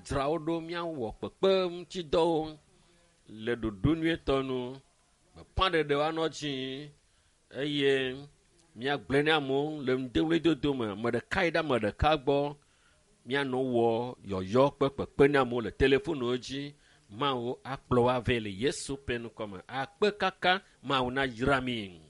dzrawo ɖo míawɔ kpekpem tsi dɔwo le ɖoɖo nyuietɔ nu beƒãɖeɖe woanɔ dzi eye míagblẽ ne amewo le ŋdewlidodo me ame ɖeka yi ɖe ame ɖeka gbɔ míanɔ wɔ yɔyɔ kple kpekpe ne amewo le telefonwo dzi mawo akplɔ wo ave le Yesu ƒe nukɔme akpe kaka mawo na yra mi.